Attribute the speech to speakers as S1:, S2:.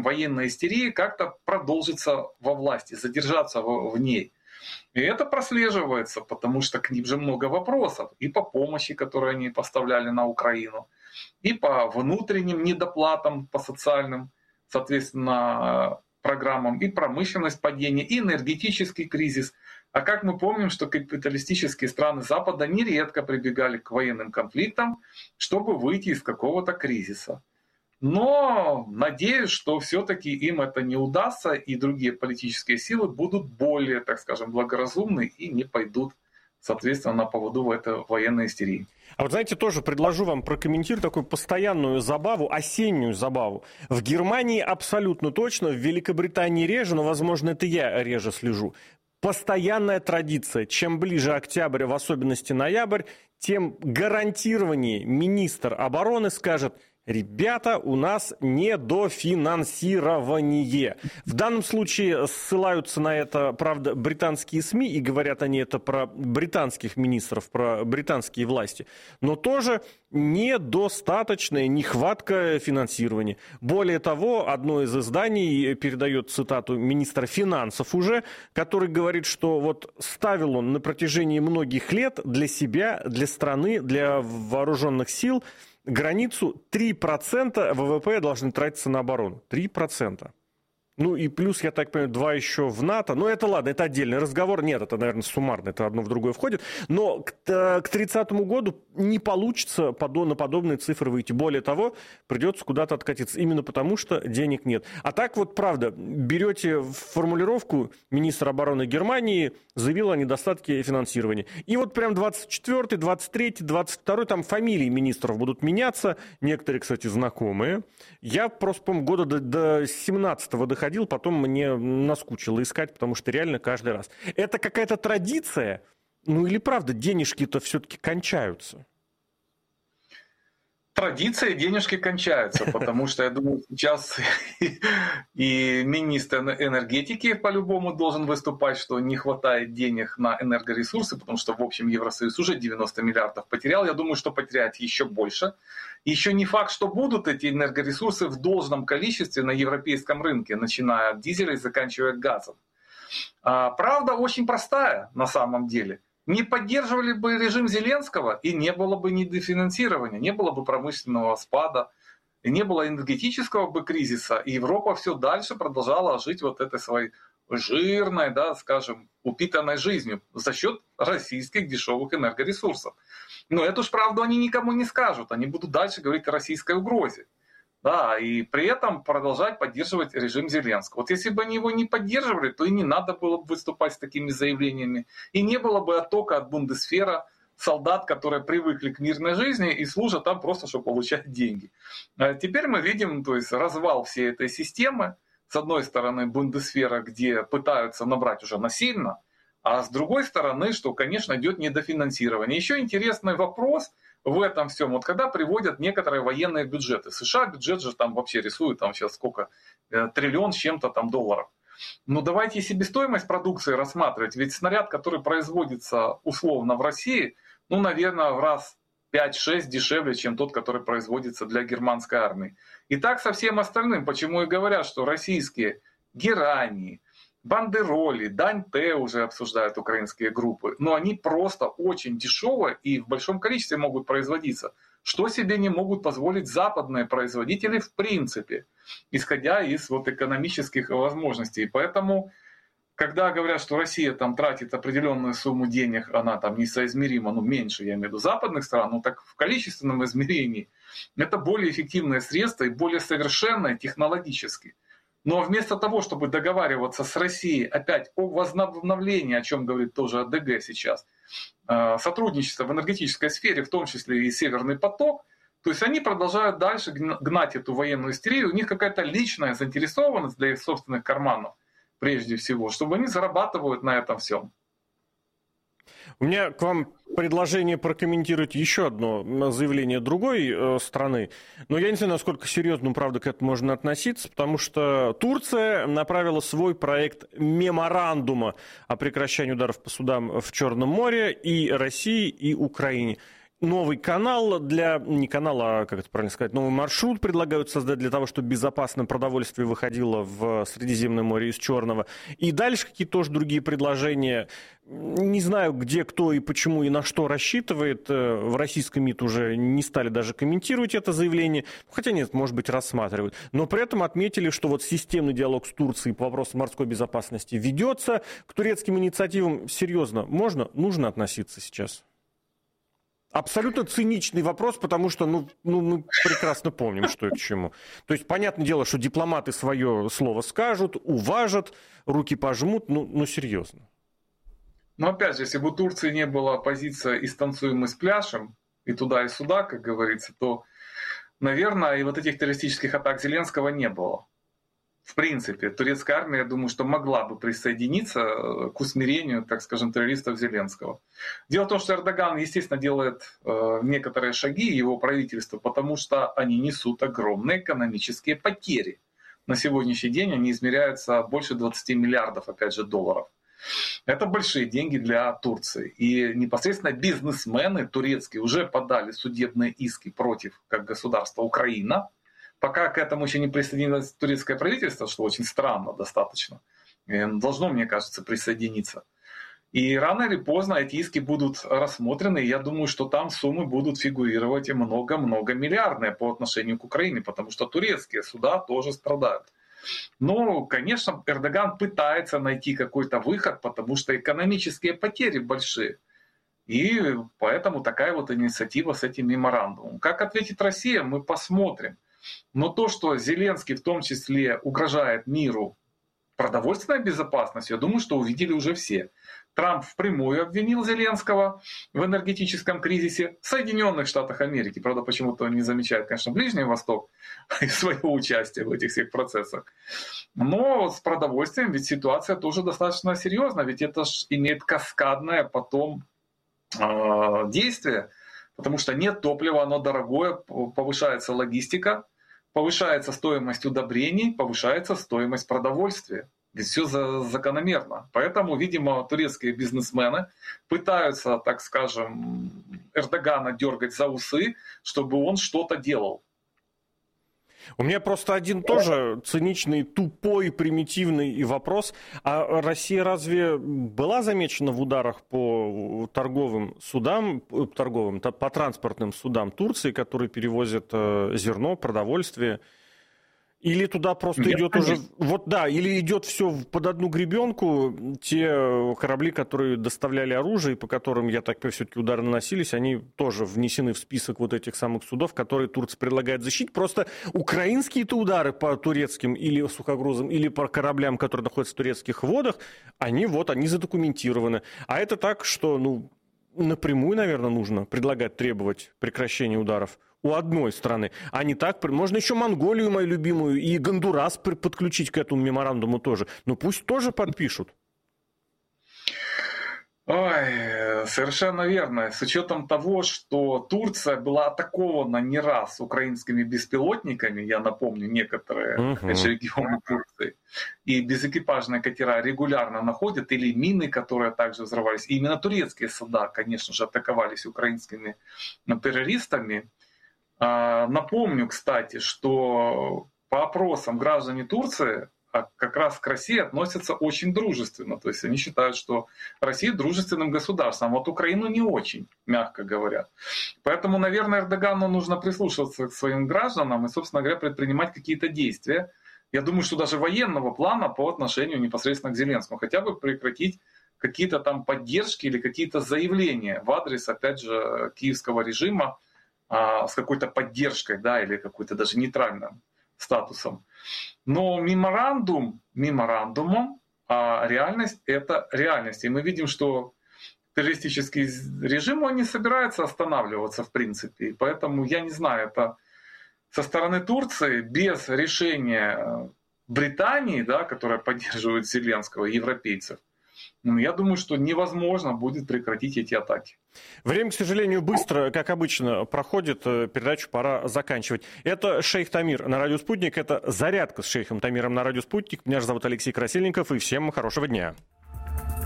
S1: скажем, военной истерии как-то продолжиться во власти, задержаться в ней. И это прослеживается, потому что к ним же много вопросов и по помощи, которую они поставляли на Украину, и по внутренним недоплатам, по социальным, соответственно, программам, и промышленность падения, и энергетический кризис. А как мы помним, что капиталистические страны Запада нередко прибегали к военным конфликтам, чтобы выйти из какого-то кризиса. Но надеюсь, что все-таки им это не удастся, и другие политические силы будут более, так скажем, благоразумны и не пойдут, соответственно, на поводу в этой военной истерии.
S2: А вот знаете, тоже предложу вам прокомментировать такую постоянную забаву, осеннюю забаву. В Германии абсолютно точно, в Великобритании реже, но, возможно, это я реже слежу. Постоянная традиция. Чем ближе октябрь, в особенности ноябрь, тем гарантированнее министр обороны скажет: ребята, у нас недофинансирование. В данном случае ссылаются на это, правда, британские СМИ, и говорят они это про британских министров, про британские власти, но тоже недостаточная нехватка финансирования. Более того, одно из изданий передает цитату министра финансов уже, который говорит, что вот ставил он на протяжении многих лет для себя, для страны, для вооруженных сил границу 3% ВВП должны тратиться на оборону. 3%. Ну и плюс, я так понимаю, 2 еще в НАТО. Но это ладно, это отдельный разговор. Нет, это, наверное, суммарно, это одно в другое входит. Но к 30-му году не получится на подобные цифры выйти. Более того, придется куда-то откатиться. Именно потому, что денег нет. А так вот, правда, берете формулировку министра обороны Германии, заявил о недостатке финансирования. И вот прям 24-й, 23-й, 22-й, там фамилии министров будут меняться. Некоторые, кстати, знакомые. Я просто, по-моему, года до 17-го доходил, потом мне наскучило искать, потому что реально каждый раз. Это какая-то традиция? Ну или правда, денежки-то все-таки кончаются?
S1: Традиции, денежки кончаются, потому что, я думаю, сейчас и министр энергетики по-любому должен выступать, что не хватает денег на энергоресурсы, потому что, в общем, Евросоюз уже 90 миллиардов потерял. Я думаю, что потеряет еще больше. Еще не факт, что будут эти энергоресурсы в должном количестве на европейском рынке, начиная от дизеля и заканчивая газом. Правда очень простая на самом деле. Не поддерживали бы режим Зеленского, и не было бы недофинансирования, не было бы промышленного спада, и не было энергетического бы кризиса, и Европа все дальше продолжала жить вот этой своей жирной, да, скажем, упитанной жизнью за счет российских дешевых энергоресурсов. Но эту ж правду они никому не скажут, они будут дальше говорить о российской угрозе. Да, и при этом продолжать поддерживать режим Зеленского. Вот если бы они его не поддерживали, то и не надо было бы выступать с такими заявлениями. И не было бы оттока от Бундесвера солдат, которые привыкли к мирной жизни и служат там просто, чтобы получать деньги. А теперь мы видим, то есть, развал всей этой системы. С одной стороны, Бундесвера, где пытаются набрать уже насильно, а с другой стороны, что, конечно, идет недофинансирование. Еще интересный вопрос в этом всем, вот когда приводят некоторые военные бюджеты. США бюджет же там вообще рисует, там сейчас сколько, триллион с чем-то там долларов. Но давайте себестоимость продукции рассматривать, ведь снаряд, который производится условно в России, ну, наверное, в раз 5-6 дешевле, чем тот, который производится для германской армии. И так со всем остальным, почему и говорят, что российские герани, бандероли, дань Т уже обсуждают украинские группы, но они просто очень дешевые и в большом количестве могут производиться, что себе не могут позволить западные производители в принципе, исходя из вот экономических возможностей. Поэтому, когда говорят, что Россия там тратит определенную сумму денег, она там несоизмеримо, ну меньше, я имею в виду западных стран, ну так в количественном измерении это более эффективное средство и более совершенное технологически. Но вместо того, чтобы договариваться с Россией опять о возобновлении, о чем говорит тоже АДГ сейчас, сотрудничество в энергетической сфере, в том числе и Северный поток, то есть они продолжают дальше гнать эту военную истерию, у них какая-то личная заинтересованность для их собственных карманов, прежде всего, чтобы они зарабатывают на этом всем.
S2: У меня к вам предложение прокомментировать еще одно заявление другой страны. Но я не знаю, насколько серьезно, правда, к этому можно относиться, потому что Турция направила свой проект меморандума о прекращении ударов по судам в Черном море и России, и Украине. новый канал не канал, а, как это правильно сказать, новый маршрут предлагают создать для того, чтобы безопасное продовольствие выходило в Средиземное море из Черного. И дальше какие-то тоже другие предложения. Не знаю, где, кто и почему и на что рассчитывает. В российском МИД уже не стали даже комментировать это заявление. Хотя нет, может быть, рассматривают. Но при этом отметили, что вот системный диалог с Турцией по вопросам морской безопасности ведется. К турецким инициативам серьезно нужно относиться сейчас? Абсолютно циничный вопрос, потому что мы прекрасно помним, что и к чему. То есть, понятное дело, что дипломаты свое слово скажут, уважат, руки пожмут, серьезно.
S1: Но опять же, если бы у Турции не было позиции «и станцуем, и спляшем», и туда, и сюда, как говорится, то, наверное, и вот этих террористических атак Зеленского не было. В принципе, турецкая армия, я думаю, что могла бы присоединиться к усмирению, так скажем, террористов Зеленского. Дело в том, что Эрдоган, естественно, делает некоторые шаги, его правительство, потому что они несут огромные экономические потери. На сегодняшний день они измеряются больше 20 миллиардов, опять же, долларов. Это большие деньги для Турции. И непосредственно бизнесмены турецкие уже подали судебные иски против как государства Украина. Пока к этому еще не присоединилось турецкое правительство, что очень странно достаточно, должно, мне кажется, присоединиться. И рано или поздно эти иски будут рассмотрены, и я думаю, что там суммы будут фигурировать много-много миллиардные по отношению к Украине, потому что турецкие суда тоже страдают. Но, конечно, Эрдоган пытается найти какой-то выход, потому что экономические потери большие. И поэтому такая вот инициатива с этим меморандумом. Как ответит Россия, мы посмотрим. Но то, что Зеленский в том числе угрожает миру продовольственной безопасностью, я думаю, что увидели уже все. Трамп впрямую обвинил Зеленского в энергетическом кризисе в Соединенных Штатах Америки. Правда, почему-то он не замечает, конечно, Ближний Восток и своего участия в этих всех процессах. Но с продовольствием ведь ситуация тоже достаточно серьезная, ведь это же имеет каскадное потом действие, потому что нет топлива, оно дорогое, повышается логистика, повышается стоимость удобрений, повышается стоимость продовольствия. Ведь все закономерно. Поэтому, видимо, турецкие бизнесмены пытаются, так скажем, Эрдогана дергать за усы, чтобы он что-то делал.
S2: У меня просто один тоже циничный, тупой, примитивный вопрос. А Россия разве была замечена в ударах по торговым судам, по транспортным судам Турции, которые перевозят зерно, продовольствие? Или туда просто идет уже... или идет все под одну гребенку. Те корабли, которые доставляли оружие, по которым, я так понимаю, все-таки удары наносились, они тоже внесены в список вот этих самых судов, которые Турция предлагает защитить. Просто украинские-то удары по турецким или сухогрузам, или по кораблям, которые находятся в турецких водах, они задокументированы. А это так, что, напрямую, наверное, нужно предлагать, требовать прекращения ударов у одной страны, а не так. Можно еще Монголию, мою любимую, и Гондурас подключить к этому меморандуму тоже. Пусть тоже подпишут.
S1: Ой, совершенно верно. С учетом того, что Турция была атакована не раз украинскими беспилотниками, я напомню, некоторые регионы Турции, и безэкипажные катера регулярно находят, или мины, которые также взрывались. И именно турецкие суда, конечно же, атаковались украинскими террористами. Напомню, кстати, что по опросам граждане Турции как раз к России относятся очень дружественно. То есть они считают, что Россия дружественным государством, а вот Украину не очень, мягко говоря. Поэтому, наверное, Эрдогану нужно прислушиваться к своим гражданам и, собственно говоря, предпринимать какие-то действия. Я думаю, что даже военного плана по отношению непосредственно к Зеленскому. Хотя бы прекратить какие-то там поддержки или какие-то заявления в адрес, опять же, киевского режима, с какой-то поддержкой, или какой-то даже нейтральным статусом. Но меморандумом, а реальность — это реальность. И мы видим, что террористический режим, он не собирается останавливаться в принципе. И поэтому, я не знаю, это со стороны Турции без решения Британии, которая поддерживает Зеленского, европейцев, я думаю, что невозможно будет прекратить эти атаки.
S2: Время, к сожалению, быстро, как обычно, проходит. Передачу пора заканчивать. Это Шейх Тамир на Радио Спутник. Это «Зарядка» с Шейхом Тамиром на Радио Спутник. Меня же зовут Алексей Красильников. И всем хорошего дня.